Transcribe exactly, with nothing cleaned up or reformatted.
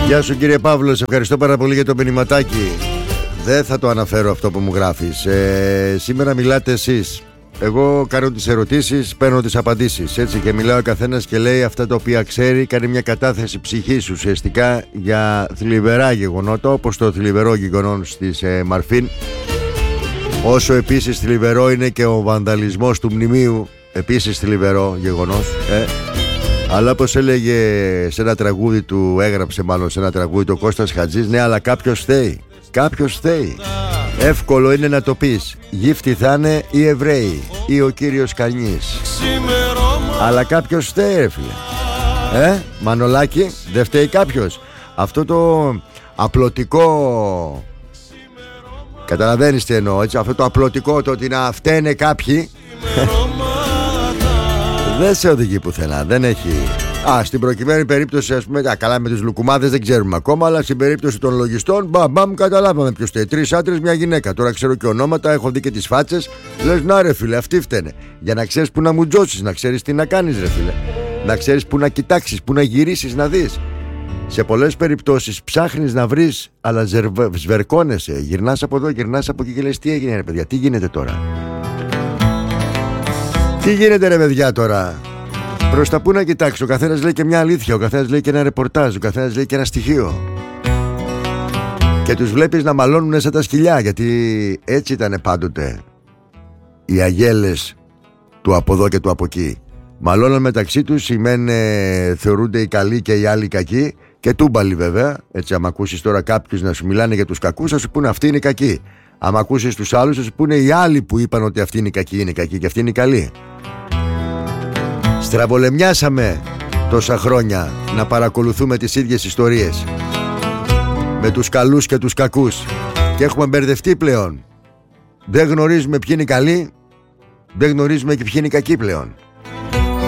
Γεια σου κύριε Παύλο, σε ευχαριστώ πάρα πολύ για το μηνυματάκι. Δεν θα το αναφέρω αυτό που μου γράφεις. ε, Σήμερα μιλάτε εσείς. Εγώ κάνω τις ερωτήσεις, παίρνω τις απαντήσεις. Έτσι, και μιλάω ο καθένας και λέει αυτά τα οποία ξέρει. Κάνει μια κατάθεση ψυχής ουσιαστικά για θλιβερά γεγονότα, όπως το θλιβερό γεγονό της ε, Μαρφίν. Όσο επίσης θλιβερό είναι και ο βανδαλισμός του μνημείου. Επίσης θλιβερό γεγονός, ε. Αλλά όπως έλεγε σε ένα τραγούδι του, έγραψε μάλλον σε ένα τραγούδι το Κώστας Χατζής, ναι, αλλά κάποιος θέει. Κάποιος θέει. Εύκολο είναι να το πεις. Γύφτη θα είναι οι Εβραίοι ή ο κύριος Κανής. Αλλά κάποιος θέει, φίλε. Ε, Μανολάκη, δεν φταίει κάποιος. Αυτό το απλωτικό, καταλαβαίνεις τι εννοώ, έτσι, αυτό το απλωτικό, το ότι να φταίνε κάποιοι δεν σε οδηγεί πουθενά, δεν έχει. Α, στην προκειμένη περίπτωση, ας πούμε, α, καλά με τους λουκουμάδες δεν ξέρουμε ακόμα, αλλά στην περίπτωση των λογιστών, μπαμ, μπαμ, καταλάβαμε ποιος φταίει. Τρεις άντρες, μια γυναίκα. Τώρα ξέρω και ονόματα, έχω δει και τις φάτσες. Λες, να ρε φίλε, αυτοί φταίνε. Για να ξέρεις που να μου τζώσεις, να ξέρεις τι να κάνεις, ρε φίλε. Να ξέρεις που να κοιτάξεις, που να γυρίσεις, να δεις. Σε πολλές περιπτώσεις ψάχνεις να βρεις, αλλά σβερκώνεσαι. Γυρνάς από εδώ, γυρνάς από εκεί και λες, τι έγινε, ρε παιδιά, τι γίνεται τώρα. Τι γίνεται, ρε παιδιά, τώρα. Προς τα πού να κοιτάξω, ο καθένας λέει και μια αλήθεια, ο καθένας λέει και ένα ρεπορτάζ, ο καθένας λέει και ένα στοιχείο. Και τους βλέπεις να μαλώνουν σαν τα σκυλιά, γιατί έτσι ήταν πάντοτε οι αγέλες του από εδώ και του από εκεί. Μαλώναν μεταξύ τους, οι μεν ε, θεωρούνται οι καλοί και οι άλλοι κακοί, και τούμπαλοι βέβαια. Έτσι, άμα ακούσεις τώρα κάποιους να σου μιλάνε για τους κακούς, θα σου πούνε αυτοί είναι οι κακοί. Άμα ακούσεις τους άλλους, θα σου πούνε οι άλλοι που είπαν ότι αυτοί είναι οι κακοί είναι οι κακοί και αυτοί είναι οι καλοί. Στραβολεμιάσαμε τόσα χρόνια να παρακολουθούμε τις ίδιες ιστορίες με τους καλούς και τους κακούς και έχουμε μπερδευτεί πλέον. Δεν γνωρίζουμε ποιοι είναι οι καλοί, δεν γνωρίζουμε και ποιοι είναι οι κακοί πλέον.